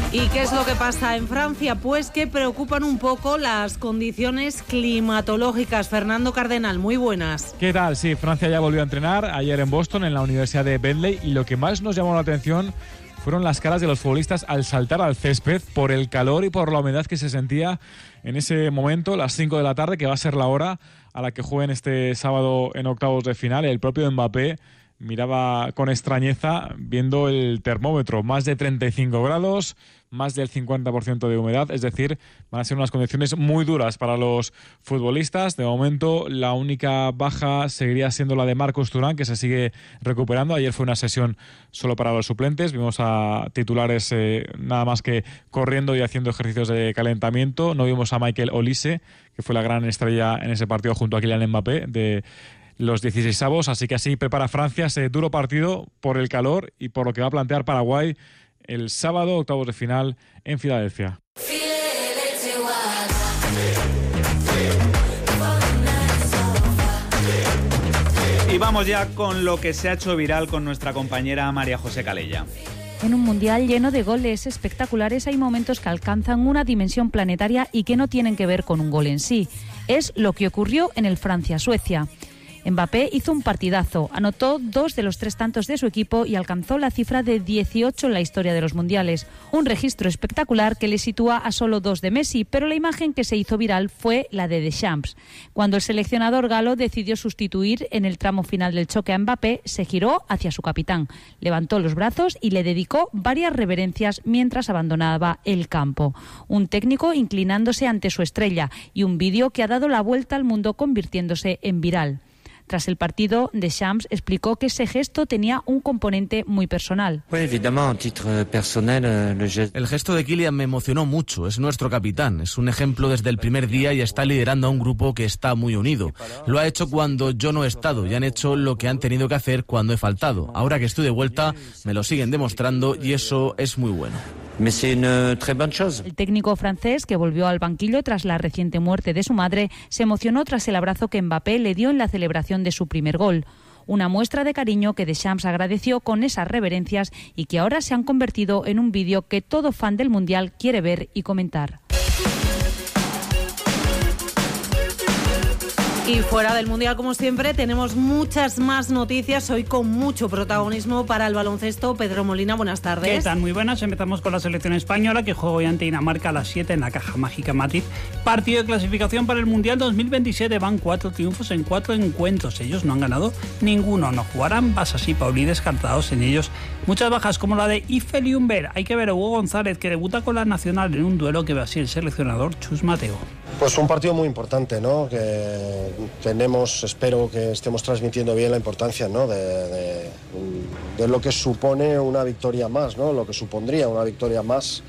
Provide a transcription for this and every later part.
¿Y qué es lo que pasa en Francia? Pues que preocupan un poco las condiciones climatológicas. Fernando Cardenal, muy buenas. ¿Qué tal? Sí, Francia ya volvió a entrenar ayer en Boston, en la Universidad de Bentley, y lo que más nos llamó la atención fueron las caras de los futbolistas al saltar al césped por el calor y por la humedad que se sentía en ese momento, las 5 de la tarde, que va a ser la hora a la que jueguen este sábado en octavos de final. El propio Mbappé miraba con extrañeza viendo el termómetro, más de 35 grados, más del 50% de humedad, es decir, van a ser unas condiciones muy duras para los futbolistas. De momento, la única baja seguiría siendo la de Marcus Thuram, que se sigue recuperando. Ayer fue una sesión solo para los suplentes, vimos a titulares nada más que corriendo y haciendo ejercicios de calentamiento. No vimos a Michael Olise, que fue la gran estrella en ese partido junto a Kylian Mbappé, de los 16avos, así que así prepara Francia ese duro partido por el calor y por lo que va a plantear Paraguay el sábado, octavos de final en Filadelfia. Y vamos ya con lo que se ha hecho viral con nuestra compañera María José Calella. En un mundial lleno de goles espectaculares hay momentos que alcanzan una dimensión planetaria y que no tienen que ver con un gol en sí. Es lo que ocurrió en el Francia-Suecia. Mbappé hizo un partidazo, anotó 2 de los 3 tantos de su equipo y alcanzó la cifra de 18 en la historia de los mundiales. Un registro espectacular que le sitúa a solo 2 de Messi, pero la imagen que se hizo viral fue la de Deschamps. Cuando el seleccionador galo decidió sustituir en el tramo final del choque a Mbappé, se giró hacia su capitán, levantó los brazos y le dedicó varias reverencias mientras abandonaba el campo. Un técnico inclinándose ante su estrella y un vídeo que ha dado la vuelta al mundo convirtiéndose en viral. Tras el partido, Deschamps explicó que ese gesto tenía un componente muy personal. El gesto de Kylian me emocionó mucho, es nuestro capitán, es un ejemplo desde el primer día y está liderando a un grupo que está muy unido. Lo ha hecho cuando yo no he estado y han hecho lo que han tenido que hacer cuando he faltado. Ahora que estoy de vuelta, me lo siguen demostrando y eso es muy bueno. El técnico francés, que volvió al banquillo tras la reciente muerte de su madre, se emocionó tras el abrazo que Mbappé le dio en la celebración de su primer gol. Una muestra de cariño que Deschamps agradeció con esas reverencias y que ahora se han convertido en un vídeo que todo fan del Mundial quiere ver y comentar. Y fuera del Mundial, como siempre, tenemos muchas más noticias, hoy con mucho protagonismo para el baloncesto. Pedro Molina, buenas tardes. ¿Qué tal? Muy buenas. Empezamos con la selección española, que juega hoy ante Dinamarca a las 7 en la Caja Mágica Madrid. Partido de clasificación para el Mundial 2027. Van 4 triunfos en 4 encuentros. Ellos no han ganado ninguno. No jugarán Basas y Pauli descartados en ellos. Muchas bajas, como la de Ife Ljungberg. Hay que ver a Hugo González, que debuta con la Nacional en un duelo que va a ser el seleccionador Chus Mateo. Pues un partido muy importante, ¿no? Que espero que estemos transmitiendo bien la importancia, ¿no? de lo que supone una victoria más, ¿no? Lo que supondría una victoria más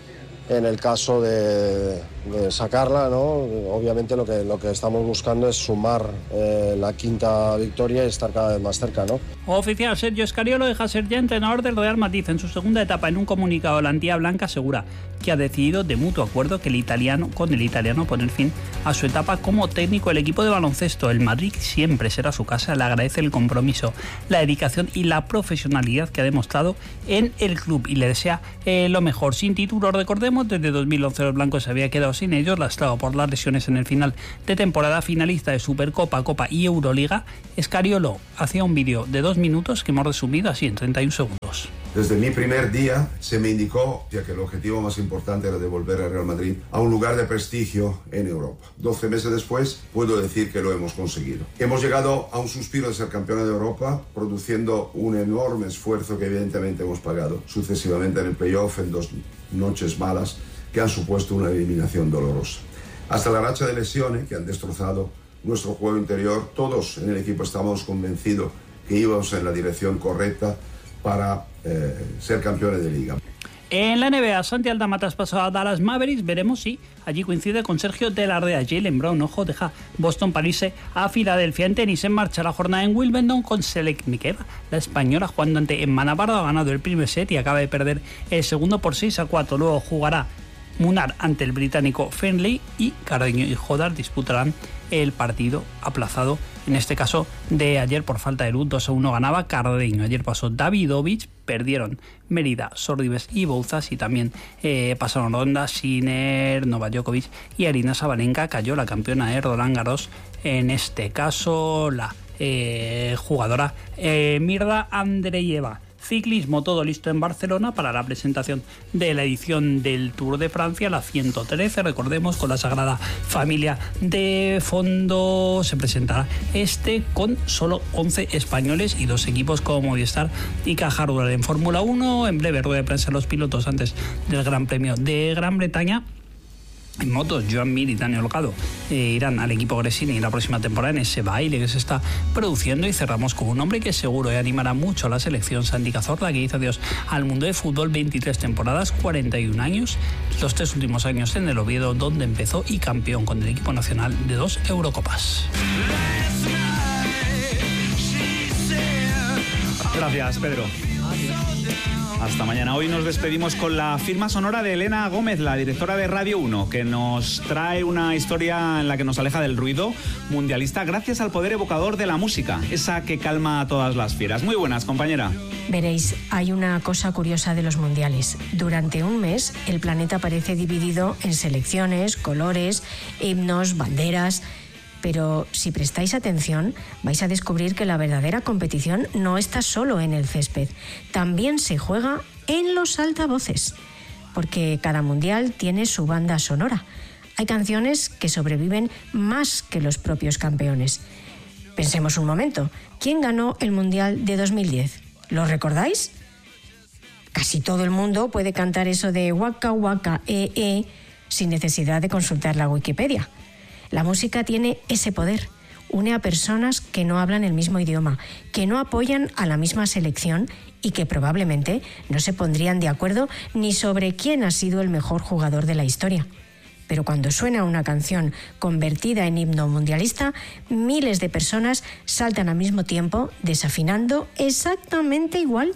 en el caso de sacarla, ¿no? Obviamente lo que estamos buscando es sumar la quinta victoria y estar cada vez más cerca, ¿no? Oficial, Sergio Scariolo deja ser ya entrenador del Real Madrid. En su segunda etapa, en un comunicado, la Antilla Blanca asegura que ha decidido de mutuo acuerdo con el italiano poner fin a su etapa como técnico del equipo de baloncesto. El Madrid siempre será su casa. Le agradece el compromiso, la dedicación y la profesionalidad que ha demostrado en el club y le desea lo mejor. Sin títulos, recordemos, desde 2011 los blancos se había quedado sin ellos, lastrado por las lesiones en el final de temporada. Finalista de Supercopa, Copa y Euroliga, Scariolo hacía un vídeo de 2 minutos que hemos resumido así en 31 segundos. Desde mi primer día se me indicó que el objetivo más importante era devolver al Real Madrid a un lugar de prestigio en Europa. 12 meses después puedo decir que lo hemos conseguido. Hemos llegado a un suspiro de ser campeones de Europa, produciendo un enorme esfuerzo que evidentemente hemos pagado sucesivamente en el playoff, en 2 noches malas que han supuesto una eliminación dolorosa. Hasta la racha de lesiones que han destrozado nuestro juego interior, todos en el equipo estábamos convencidos que íbamos en la dirección correcta para ser campeones de liga. En la NBA, Santi Aldama traspasó a Dallas Mavericks. Veremos si allí coincide con Sergio Delardea. Jaylen Brown, ojo, deja Boston París a Filadelfia. En tenis, en marcha la jornada en Wimbledon con Seleknikeva. La española, jugando ante Emma Navarro, ha ganado el primer set y acaba de perder el segundo por 6-4. Luego jugará Munar ante el británico Fenley y Carreño y Jodar disputarán el partido aplazado En este caso de ayer, por falta de luz, 2-1 ganaba Cardeño. Ayer pasó Davidovich, perdieron Mérida, Sorribes y Bouzas, y también pasaron ronda Sinner, Novak Djokovic y Aryna Sabalenka. Cayó la campeona de Roland Garros, en este caso la jugadora Mirda Andreeva. Ciclismo, todo listo en Barcelona para la presentación de la edición del Tour de Francia, la 113, recordemos, con la Sagrada Familia de fondo. Se presentará con solo 11 españoles y 2 equipos como Movistar y Caja Rural. En Fórmula 1, en breve rueda de prensa los pilotos antes del Gran Premio de Gran Bretaña. En motos, Joan Mir y Dani Olgado irán al equipo Gresini la próxima temporada en ese baile que se está produciendo. Y cerramos con un hombre que seguro animará mucho a la selección, Santi Cazorla, que dice adiós al mundo de fútbol. 23 temporadas, 41 años, los 3 últimos años en el Oviedo, donde empezó, y campeón con el equipo nacional de 2 Eurocopas. Gracias, Pedro. Hasta mañana. Hoy nos despedimos con la firma sonora de Elena Gómez, la directora de Radio 1, que nos trae una historia en la que nos aleja del ruido mundialista gracias al poder evocador de la música, esa que calma a todas las fieras. Muy buenas, compañera. Veréis, hay una cosa curiosa de los mundiales. Durante un mes, el planeta parece dividido en selecciones, colores, himnos, banderas. Pero si prestáis atención, vais a descubrir que la verdadera competición no está solo en el césped, también se juega en los altavoces, porque cada mundial tiene su banda sonora. Hay canciones que sobreviven más que los propios campeones. Pensemos un momento, ¿quién ganó el Mundial de 2010? ¿Lo recordáis? Casi todo el mundo puede cantar eso de Waka Waka sin necesidad de consultar la Wikipedia. La música tiene ese poder, une a personas que no hablan el mismo idioma, que no apoyan a la misma selección y que probablemente no se pondrían de acuerdo ni sobre quién ha sido el mejor jugador de la historia. Pero cuando suena una canción convertida en himno mundialista, miles de personas saltan al mismo tiempo, desafinando exactamente igual.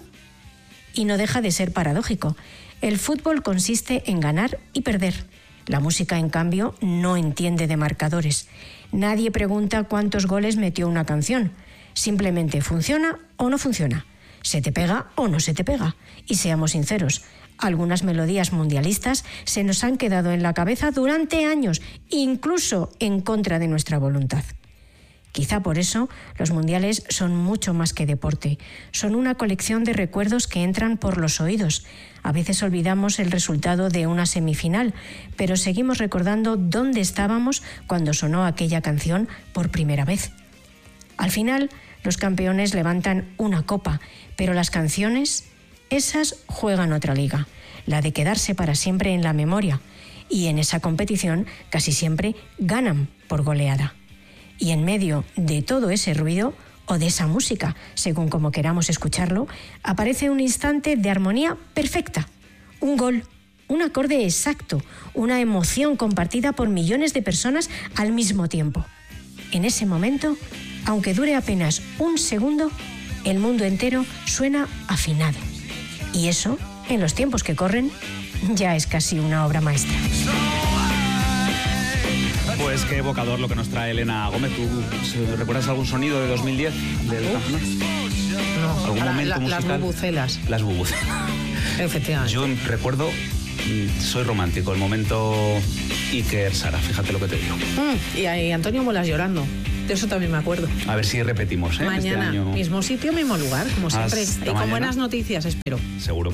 Y no deja de ser paradójico. El fútbol consiste en ganar y perder. La música, en cambio, no entiende de marcadores. Nadie pregunta cuántos goles metió una canción. Simplemente funciona o no funciona. Se te pega o no se te pega. Y seamos sinceros, algunas melodías mundialistas se nos han quedado en la cabeza durante años, incluso en contra de nuestra voluntad. Quizá por eso los mundiales son mucho más que deporte. Son una colección de recuerdos que entran por los oídos. A veces olvidamos el resultado de una semifinal, pero seguimos recordando dónde estábamos cuando sonó aquella canción por primera vez. Al final, los campeones levantan una copa, pero las canciones, esas juegan otra liga, la de quedarse para siempre en la memoria. Y en esa competición casi siempre ganan por goleada. Y en medio de todo ese ruido, o de esa música, según como queramos escucharlo, aparece un instante de armonía perfecta. Un gol, un acorde exacto, una emoción compartida por millones de personas al mismo tiempo. En ese momento, aunque dure apenas un segundo, el mundo entero suena afinado. Y eso, en los tiempos que corren, ya es casi una obra maestra. Pues qué evocador lo que nos trae Elena Gómez. ¿Tú recuerdas algún sonido de 2010 del campeonato? No, ¿Algún momento musical? Las bubucelas. Las bubucelas. Efectivamente. Yo recuerdo, soy romántico, el momento Iker Sara, fíjate lo que te digo. Y ahí Antonio Molas llorando. De eso también me acuerdo. A ver si repetimos, ¿eh? Mañana, este año. mismo sitio, mismo lugar, como siempre. Hasta Y con mañana. buenas noticias, espero. Seguro.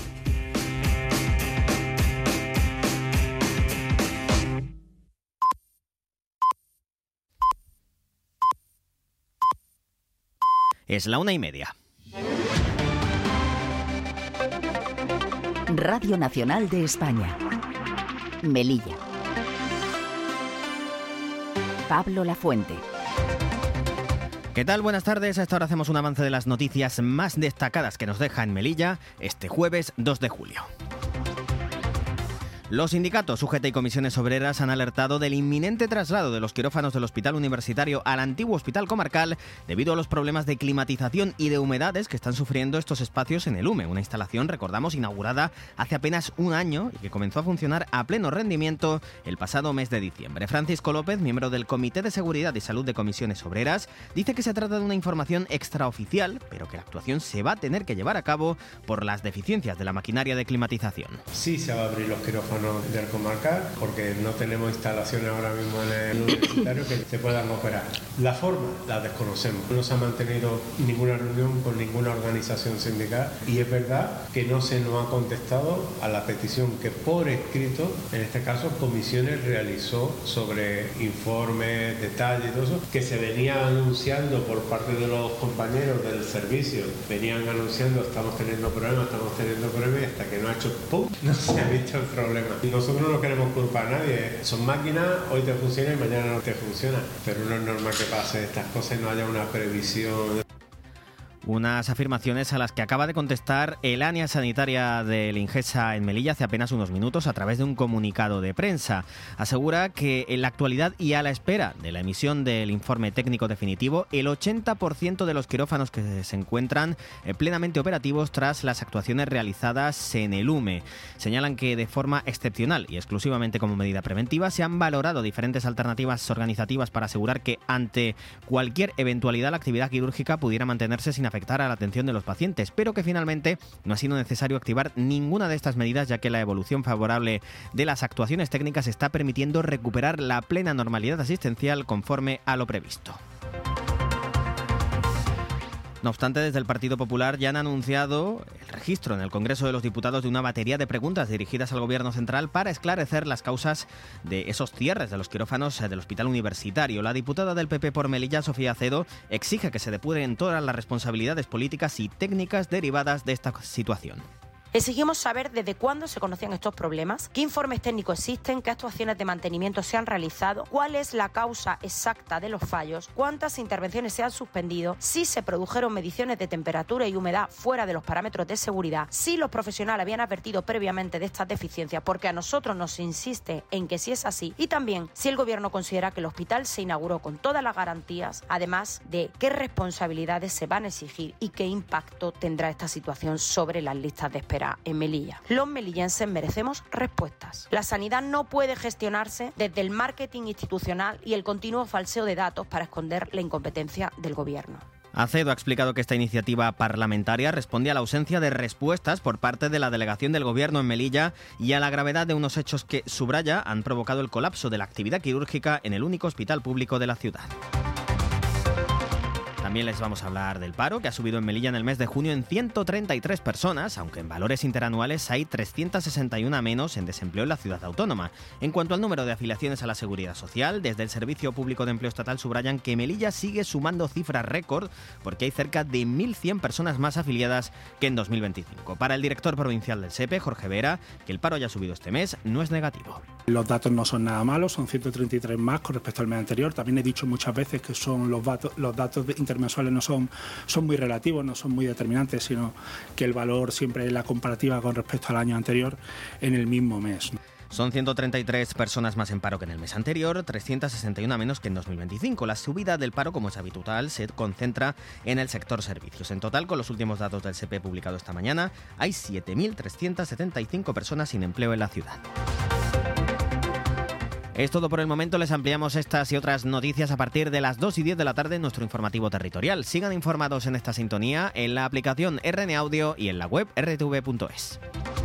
Es la 1:30. Radio Nacional de España. Melilla. Pablo Lafuente. ¿Qué tal? Buenas tardes. A esta hora hacemos un avance de las noticias más destacadas que nos deja en Melilla este jueves 2 de julio. Los sindicatos UGT y comisiones obreras han alertado del inminente traslado de los quirófanos del Hospital Universitario al antiguo Hospital Comarcal debido a los problemas de climatización y de humedades que están sufriendo estos espacios en el UME, una instalación, recordamos, inaugurada hace apenas un año y que comenzó a funcionar a pleno rendimiento el pasado mes de diciembre. Francisco López, miembro del Comité de Seguridad y Salud de Comisiones Obreras, dice que se trata de una información extraoficial, pero que la actuación se va a tener que llevar a cabo por las deficiencias de la maquinaria de climatización. Sí se va a abrir los quirófanos del Comarcal porque no tenemos instalaciones ahora mismo en el universitario que se puedan operar. La forma la desconocemos. No se ha mantenido ninguna reunión con ninguna organización sindical y es verdad que no se nos ha contestado a la petición que por escrito, en este caso Comisiones realizó sobre informes, detalles y todo eso, que se venía anunciando por parte de los compañeros del servicio. Venían anunciando, estamos teniendo problemas, y hasta que no ha hecho ¡pum!, no se ha visto el problema. Nosotros no queremos culpar a nadie. Son máquinas, hoy te funciona y mañana no te funciona. Pero no es normal que pase estas cosas y no haya una previsión. Unas afirmaciones a las que acaba de contestar el área sanitaria del Ingesa en Melilla hace apenas unos minutos a través de un comunicado de prensa. Asegura que en la actualidad y a la espera de la emisión del informe técnico definitivo, el 80% de los quirófanos que se encuentran plenamente operativos tras las actuaciones realizadas en el UME. Señalan que de forma excepcional y exclusivamente como medida preventiva se han valorado diferentes alternativas organizativas para asegurar que ante cualquier eventualidad la actividad quirúrgica pudiera mantenerse sin afectar a la atención de los pacientes, pero que finalmente no ha sido necesario activar ninguna de estas medidas, ya que la evolución favorable de las actuaciones técnicas está permitiendo recuperar la plena normalidad asistencial conforme a lo previsto. No obstante, desde el Partido Popular ya han anunciado el registro en el Congreso de los Diputados de una batería de preguntas dirigidas al Gobierno central para esclarecer las causas de esos cierres de los quirófanos del Hospital Universitario. La diputada del PP por Melilla, Sofía Acedo, exige que se depuren todas las responsabilidades políticas y técnicas derivadas de esta situación. Exigimos saber desde cuándo se conocían estos problemas, qué informes técnicos existen, qué actuaciones de mantenimiento se han realizado, cuál es la causa exacta de los fallos, cuántas intervenciones se han suspendido, si se produjeron mediciones de temperatura y humedad fuera de los parámetros de seguridad, si los profesionales habían advertido previamente de estas deficiencias, porque a nosotros nos insiste en que si es así, y también si el Gobierno considera que el hospital se inauguró con todas las garantías, además de qué responsabilidades se van a exigir y qué impacto tendrá esta situación sobre las listas de espera en Melilla. Los melillenses merecemos respuestas. La sanidad no puede gestionarse desde el marketing institucional y el continuo falseo de datos para esconder la incompetencia del Gobierno. Acedo ha explicado que esta iniciativa parlamentaria responde a la ausencia de respuestas por parte de la delegación del Gobierno en Melilla y a la gravedad de unos hechos que, subraya, han provocado el colapso de la actividad quirúrgica en el único hospital público de la ciudad. También les vamos a hablar del paro, que ha subido en Melilla en el mes de junio en 133 personas, aunque en valores interanuales hay 361 menos en desempleo en la ciudad autónoma. En cuanto al número de afiliaciones a la Seguridad Social, desde el Servicio Público de Empleo Estatal subrayan que Melilla sigue sumando cifras récord porque hay cerca de 1.100 personas más afiliadas que en 2025. Para el director provincial del SEPE, Jorge Vera, que el paro haya subido este mes no es negativo. Los datos no son nada malos, son 133 más con respecto al mes anterior. También he dicho muchas veces que son los datos intermensuales no son muy relativos, no son muy determinantes, sino que el valor siempre es la comparativa con respecto al año anterior en el mismo mes. Son 133 personas más en paro que en el mes anterior, 361 menos que en 2025. La subida del paro, como es habitual, se concentra en el sector servicios. En total, con los últimos datos del SEPE publicados esta mañana, hay 7.375 personas sin empleo en la ciudad. Es todo por el momento, les ampliamos estas y otras noticias a partir de las 2:10 de la tarde en nuestro informativo territorial. Sigan informados en esta sintonía, en la aplicación RN Audio y en la web rtv.es.